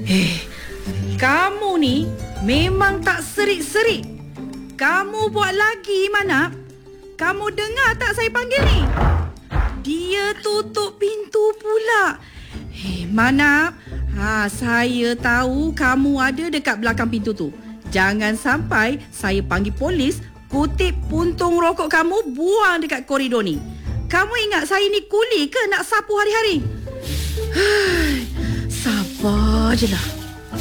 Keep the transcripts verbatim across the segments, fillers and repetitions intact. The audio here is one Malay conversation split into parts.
Eh, kamu ni memang tak serik-serik. Kamu buat lagi, Manap. Kamu dengar tak saya panggil ni? Dia tutup pintu pula. Eh, Manap, ha, saya tahu kamu ada dekat belakang pintu tu. Jangan sampai saya panggil polis, kutip puntung rokok kamu buang dekat koridor ni. Kamu ingat saya ni kuli ke nak sapu hari-hari? Sabar je lah.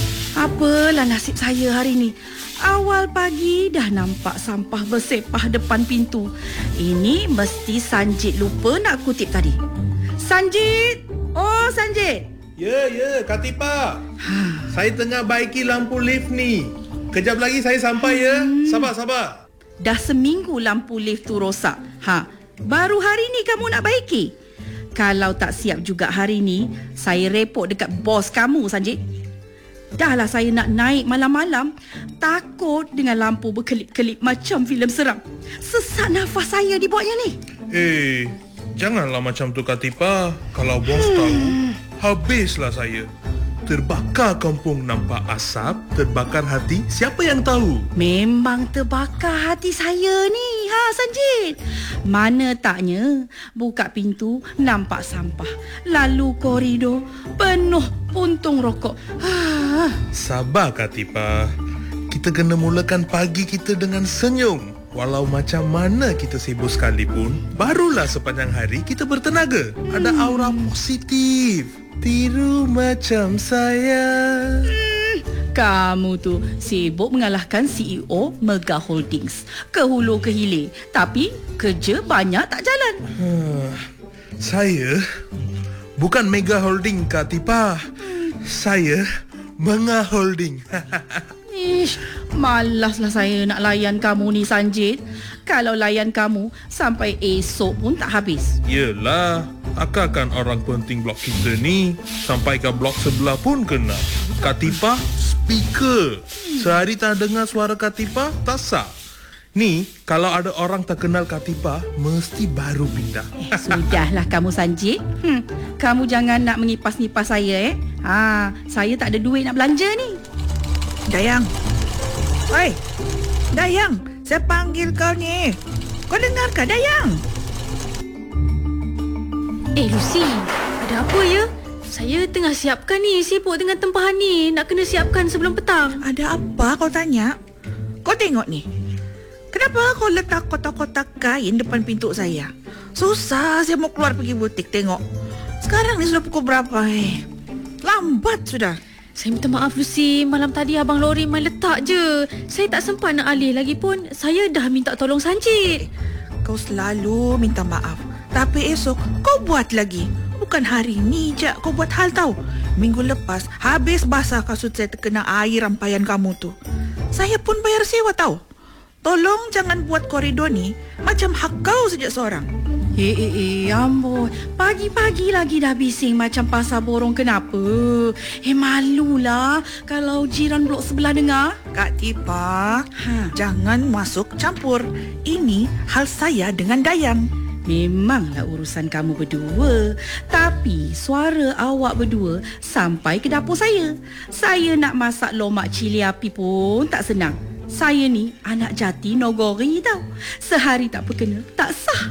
Apalah nasib saya hari ni. Awal pagi dah nampak sampah bersepah depan pintu. Ini mesti Sanjit lupa nak kutip tadi. Sanjit! Oh, Sanjit! Ya, ya, Katipa. Ha. Saya tengah baiki lampu lift ni. Kejap lagi saya sampai ya. Sabar, sabar. Dah seminggu lampu lift tu rosak. Ha, baru hari ni kamu nak baiki? Kalau tak siap juga hari ni, saya report dekat bos kamu, Sanjit. Dahlah saya nak naik malam-malam, takut dengan lampu berkelip-kelip macam filem seram. Sesak nafas saya dibuatnya ni. Eh, janganlah macam tu, Katipa. Kalau bos hmm. tahu, habislah saya. Terbakar kampung nampak asap, terbakar hati, siapa yang tahu? Memang terbakar hati saya ni, ha Sanjit. Mana taknya buka pintu nampak sampah, lalu koridor penuh puntung rokok. Ha. Sabar, Katipa. Kita kena mulakan pagi kita dengan senyum. Walau macam mana kita sibuk sekalipun, barulah sepanjang hari kita bertenaga. Hmm. Ada aura positif. Tiru macam saya. Hmm, kamu tu sibuk mengalahkan C E O Mega Holdings. Ke hulu ke hilir. Tapi kerja banyak tak jalan. Hmm, saya bukan Mega Holding, Katipa. Hmm. Saya Menga Holding. Ish, malaslah saya nak layan kamu ni, Sanjit. Kalau layan kamu, sampai esok pun tak habis. Yelah, akalkan orang penting blok kita ni sampai ke blok sebelah pun kena. Katipa, speaker. Sehari tak dengar suara Katipa, tak sah. Ni, kalau ada orang tak kenal Katipa, mesti baru pindah. Eh, sudahlah kamu, Sanjit. Hmm, kamu jangan nak mengipas-ngipas saya, eh. Ha, saya tak ada duit nak belanja ni. Dayang. Oi, Dayang, saya panggil kau ni. Kau dengar ke, Dayang? Eh, Lucy, ada apa ya? Saya tengah siapkan ni, sibuk dengan tempahan ni. Nak kena siapkan sebelum petang. Ada apa kau tanya? Kau tengok ni. Kenapa kau letak kotak-kotak kain depan pintu saya? Susah saya mau keluar pergi butik tengok. Sekarang ni sudah pukul berapa? Eh? Lambat sudah. Saya minta maaf, Lucy. Malam tadi Abang Lori main letak je. Saya tak sempat nak alih. Lagipun saya dah minta tolong Sanjit. Kau selalu minta maaf, tapi esok kau buat lagi. Bukan hari ni je kau buat hal tau. Minggu lepas habis basah kasut saya terkena air rampayan kamu tu. Saya pun bayar sewa tau. Tolong jangan buat koridor ni macam hak kau saja seorang. Eh, eh, eh, amboi. Pagi-pagi lagi dah bising macam pasar borong kenapa? Eh, malulah kalau jiran blok sebelah dengar. Kak Tipa, ha. Jangan masuk campur. Ini hal saya dengan Dayang. Memanglah urusan kamu berdua. Tapi suara awak berdua sampai ke dapur saya. Saya nak masak lomak cili api pun tak senang. Saya ni anak jati Nogori tau. Sehari tak berkena, tak sah.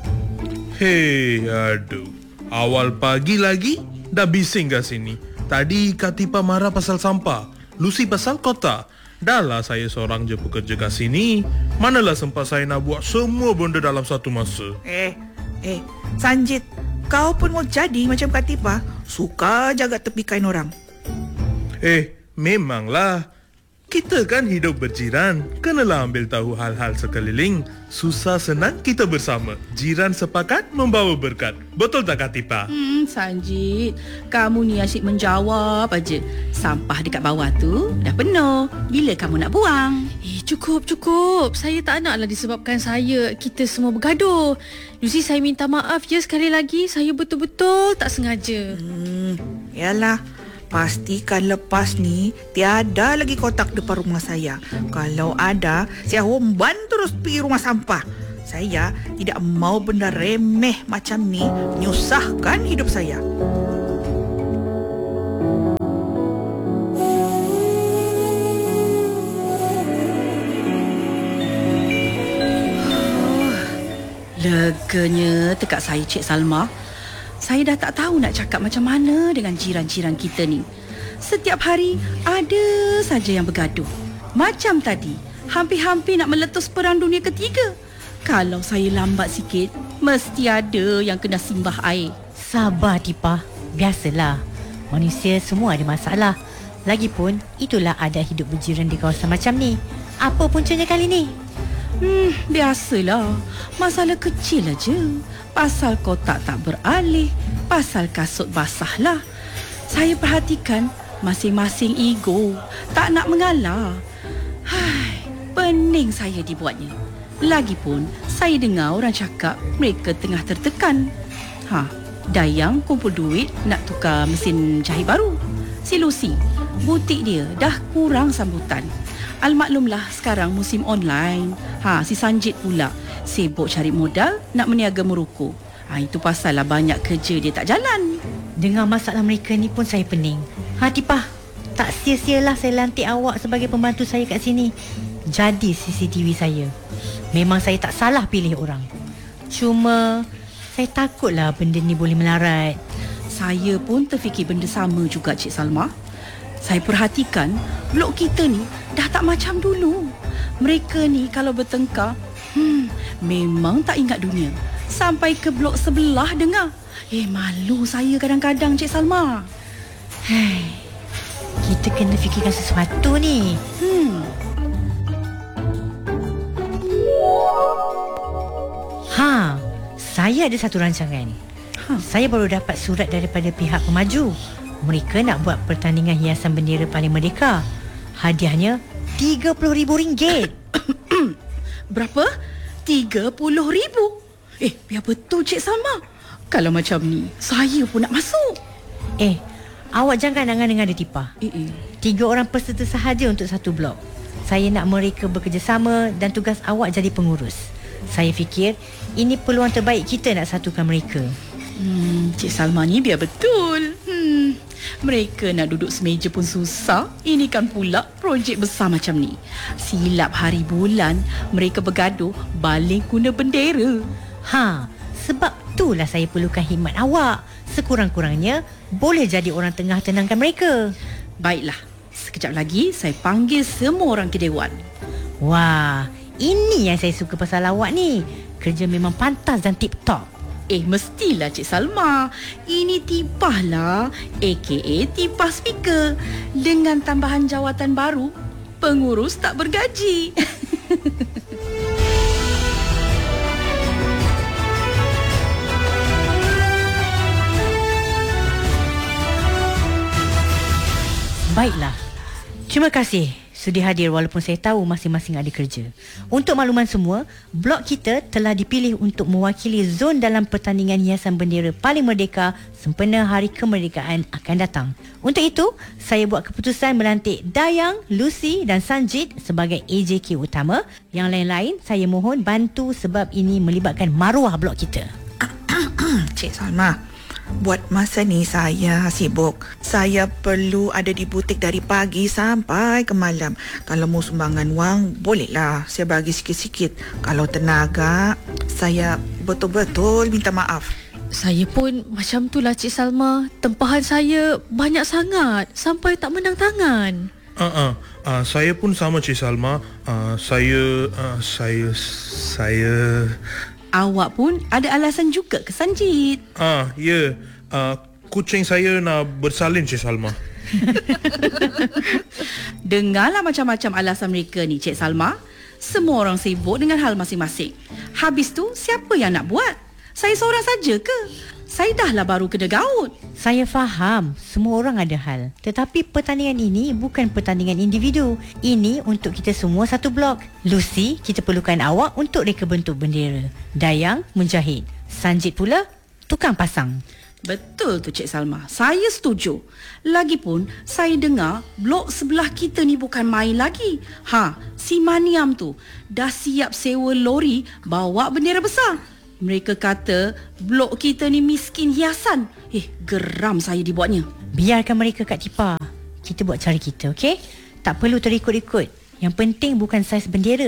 Hei, aduh. Awal pagi lagi dah bising kat sini. Tadi Katipa marah pasal sampah, Lucy pasal kota. Dahlah saya seorang je pekerja kat sini. Manalah sempat saya nak buat semua benda dalam satu masa. Eh, eh, Sanjit, kau pun mau jadi macam Katipa, suka jaga tepi kain orang. Eh, memanglah. Kita kan hidup berjiran, kenalah ambil tahu hal-hal sekeliling. Susah senang kita bersama. Jiran sepakat membawa berkat. Betul tak, Katipa? Hmm, Sanjit, kamu ni asyik menjawab aja. Sampah dekat bawah tu dah penuh. Bila kamu nak buang? Eh, cukup, cukup. Saya tak naklah disebabkan saya, kita semua bergaduh. Lucy, saya minta maaf ya sekali lagi. Saya betul-betul tak sengaja. Hmm, yalah. Pastikan lepas ni tiada lagi kotak depan rumah saya. Kalau ada, saya homban terus pergi rumah sampah. Saya tidak mau benda remeh macam ni menyusahkan hidup saya. Leganya tekak saya, Cik Salma. Saya dah tak tahu nak cakap macam mana dengan jiran-jiran kita ni. Setiap hari ada saja yang bergaduh. Macam tadi, hampir-hampir nak meletus perang dunia ketiga. Kalau saya lambat sikit, mesti ada yang kena simbah air. Sabar Tipah, biasalah. Manusia semua ada masalah. Lagipun, itulah adat hidup berjiran di kawasan macam ni. Apa puncanya kali ni? Hmm, biasalah. Masalah kecil aja. Pasal kotak tak beralih, pasal kasut basah lah. Saya perhatikan masing-masing ego, tak nak mengalah. Hai, pening saya dibuatnya. Lagipun, saya dengar orang cakap mereka tengah tertekan. Ha, Dayang kumpul duit nak tukar mesin jahit baru. Si Lucy, butik dia dah kurang sambutan. Almaklumlah sekarang musim online. Ha, si Sanjit pula sibuk cari modal nak meniaga merokok. Ha, itu pasal lah banyak kerja dia tak jalan. Dengar masalah mereka ni pun saya pening. Ha Tipah, tak sia-sialah saya lantik awak sebagai pembantu saya kat sini. Jadi C C T V saya. Memang saya tak salah pilih orang. Cuma saya takutlah benda ni boleh melarat. Saya pun terfikir benda sama juga, Cik Salma. Saya perhatikan blok kita ni dah tak macam dulu. Mereka ni kalau bertengkar, hmm, memang tak ingat dunia. Sampai ke blok sebelah dengar. Eh, malu saya kadang-kadang, Cik Salma. Hai, kita kena fikirkan sesuatu ni. Hmm. Ha, saya ada satu rancangan. Ha. Saya baru dapat surat daripada pihak pemaju. Mereka nak buat pertandingan hiasan bendera paling merdeka. Hadiahnya tiga puluh ribu ringgit. Berapa? tiga puluh ribu? Eh, biar betul, Cik Salma. Kalau macam ni, saya pun nak masuk. Eh, awak jangan angan-angan ada Tipah. Eh, eh. Tiga orang peserta sahaja untuk satu blok. Saya nak mereka bekerjasama dan tugas awak jadi pengurus. Saya fikir ini peluang terbaik kita nak satukan mereka. Hmm, Cik Salma ni biar betul. Hmm, mereka nak duduk semeja pun susah. Ini kan pula projek besar macam ni. Silap hari bulan mereka bergaduh baling guna bendera. Ha, sebab itulah saya perlukan khidmat awak. Sekurang-kurangnya boleh jadi orang tengah tenangkan mereka. Baiklah, sekejap lagi saya panggil semua orang ke dewan. Wah, ini yang saya suka pasal awak ni. Kerja memang pantas dan tip-top. Eh, mestilah Cik Salma. Ini Tipah lah, A K A Tipah Speaker. Dengan tambahan jawatan baru, pengurus tak bergaji. Baiklah. Terima kasih sudi hadir walaupun saya tahu masing-masing ada kerja. Untuk makluman semua, blok kita telah dipilih untuk mewakili zon dalam pertandingan hiasan bendera paling merdeka sempena Hari Kemerdekaan akan datang. Untuk itu, saya buat keputusan melantik Dayang, Lucy dan Sanjit sebagai A J K utama. Yang lain-lain, saya mohon bantu sebab ini melibatkan maruah blok kita. Cik Salma, buat masa ni saya sibuk. Saya perlu ada di butik dari pagi sampai ke malam. Kalau mau sumbangan wang, bolehlah saya bagi sikit-sikit. Kalau tenaga, saya betul-betul minta maaf. Saya pun macam tu lah, Cik Salma. Tempahan saya banyak sangat sampai tak menang tangan. Ah, uh, uh, uh, saya pun sama, Cik Salma. Uh, saya, uh, saya, saya. Awak pun ada alasan juga ke, Sanjit? Ah, ya. Yeah. Uh, kucing saya nak bersalin, Cik Salma. Dengarlah macam-macam alasan mereka ni, Cik Salma. Semua orang sibuk dengan hal masing-masing. Habis tu, siapa yang nak buat? Saya seorang saja ke? Saya dah lah baru kena gaut. Saya faham, semua orang ada hal. Tetapi pertandingan ini bukan pertandingan individu. Ini untuk kita semua satu blok. Lucy, kita perlukan awak untuk reka bentuk bendera. Dayang, menjahit. Sanjit pula, tukang pasang. Betul tu, Cik Salma. Saya setuju. Lagipun, saya dengar blok sebelah kita ni bukan main lagi. Ha, si Maniam tu dah siap sewa lori bawa bendera besar. Mereka kata blok kita ni miskin hiasan. Eh, geram saya dibuatnya. Biarkan mereka kat Tipah. Kita buat cara kita, okey? Tak perlu terikut-ikut. Yang penting bukan saiz bendera,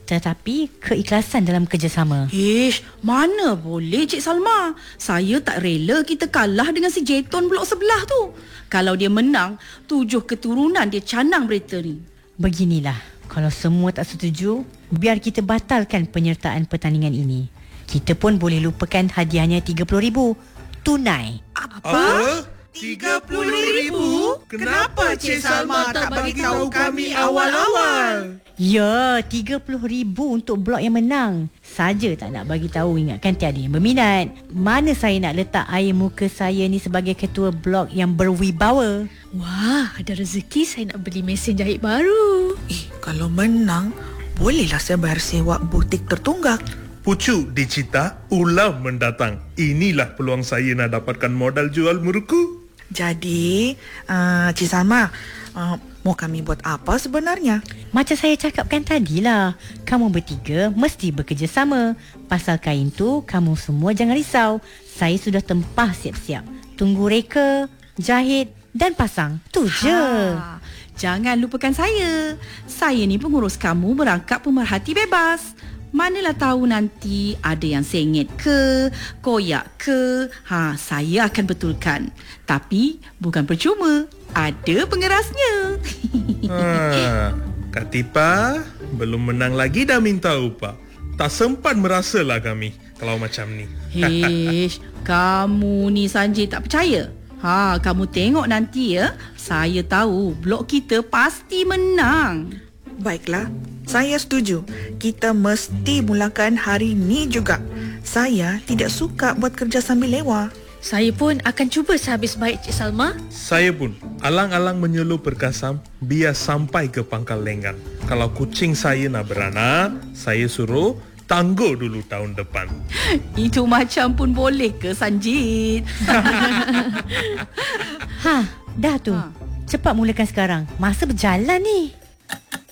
tetapi keikhlasan dalam kerjasama. Ish, mana boleh Cik Salma. Saya tak rela kita kalah dengan si Jeton blok sebelah tu. Kalau dia menang, tujuh keturunan dia canang berita ni. Beginilah, kalau semua tak setuju, biar kita batalkan penyertaan pertandingan ini. Kita pun boleh lupakan hadiahnya tiga puluh ribu tunai. Apa? tiga puluh ribu? Kenapa Cik Salma tak bagi tahu kami awal-awal? Ya, tiga puluh ribu untuk blok yang menang. Saja tak nak bagi tahu, ingatkan tiada yang berminat. Mana saya nak letak air muka saya ni sebagai ketua blok yang berwibawa. Wah, ada rezeki saya nak beli mesin jahit baru. Eh, kalau menang, bolehlah saya bayar sewa butik tertunggak. Pucuk dicita, ulam mendatang. Inilah peluang saya nak dapatkan modal jual muruku. Jadi, uh, Cik Salma, uh, mau kami buat apa sebenarnya? Macam saya cakapkan tadilah, kamu bertiga mesti bekerjasama. Pasal kain tu, kamu semua jangan risau. Saya sudah tempah siap-siap. Tunggu reka, jahit dan pasang. Tu je. Ha, jangan lupakan saya. Saya ni pengurus kamu merangkap pemerhati bebas. Manalah tahu nanti ada yang sengit ke, koyak ke. Ha, saya akan betulkan. Tapi bukan percuma. Ada pengerasnya. Ha, Kak Tipa belum menang lagi dah minta upah. Tak sempat merasalah kami kalau macam ni. Hish, kamu ni Sanjay tak percaya? Ha, kamu tengok nanti ya. Saya tahu blok kita pasti menang. Baiklah, saya setuju. Kita mesti mulakan hari ni juga. Saya tidak suka buat kerja sambil lewa. Saya pun akan cuba sehabis baik Cik Salma. Saya pun alang-alang menyuluh perkasam biar sampai ke pangkal lenggang. Kalau kucing saya nak beranak, saya suruh tangguh dulu tahun depan. Itu macam pun boleh ke Sanjit? Ha, dah tu. Ha. Cepat mulakan sekarang. Masa berjalan ni.